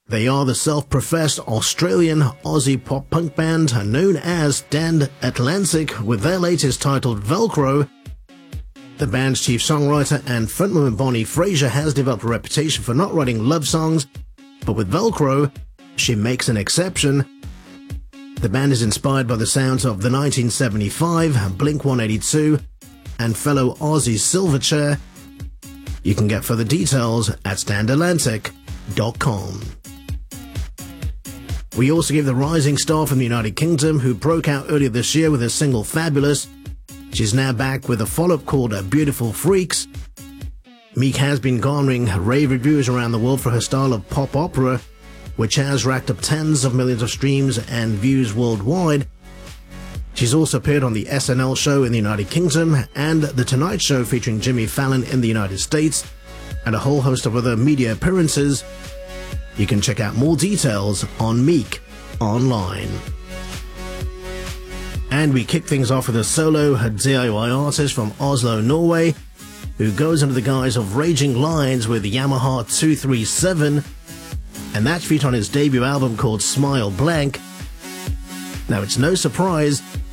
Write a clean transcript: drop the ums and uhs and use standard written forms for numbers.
They are the self-professed Australian Aussie pop punk band known as Stand Atlantic, with their latest titled Velcro. The band's chief songwriter and frontwoman Bonnie Fraser has developed a reputation for not writing love songs, but with Velcro, she makes an exception. The band is inspired by the sounds of the 1975, Blink-182, and fellow Aussie Silverchair. You can get further details at standatlantic.com. We also give the rising star from the United Kingdom, who broke out earlier this year with her single Fabulous. She's now back with a follow-up called Beautiful Freaks. Meek has been garnering rave reviews around the world for her style of pop opera, which has racked up tens of millions of streams and views worldwide. She's also appeared on the SNL show in the United Kingdom and The Tonight Show featuring Jimmy Fallon in the United States, and a whole host of other media appearances. You can check out more details on Meek online. And we kick things off with a solo DIY artist from Oslo, Norway, who goes under the guise of Raging Lions with Yamaha 237, and that's featured on his debut album called Smile Blank. Now, it's no surprise